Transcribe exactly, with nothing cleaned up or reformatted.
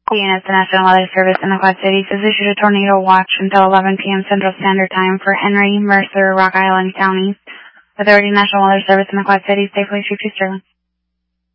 Units, the National Weather Service in the Quad Cities has issued a tornado watch until eleven p m Central Standard Time for Henry, Mercer, Rock Island counties. Authority National Weather Service in the Quad Cities, safely shoot to Sterling.